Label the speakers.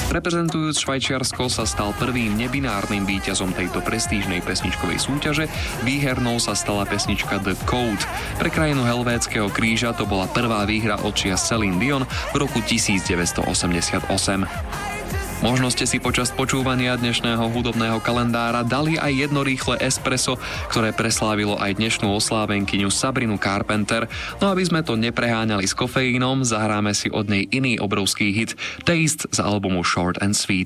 Speaker 1: Reprezentujúc Švajčiarsko sa stal prvým nebinárnym víťazom tejto prestížnej pesničkovej súťaže. Výhernou sa stala pesnička The Code. Pre krajinu Helvétskeho kríža to bola prvá výhra od čias Celine Dion v roku 1988. Možno ste si počas počúvania dnešného hudobného kalendára dali aj jedno rýchle espresso, ktoré preslávilo aj dnešnú oslávenkyňu Sabrinu Carpenter. No aby sme to nepreháňali s kofeínom, zahráme si od nej iný obrovský hit Taste z albumu Short and Sweet.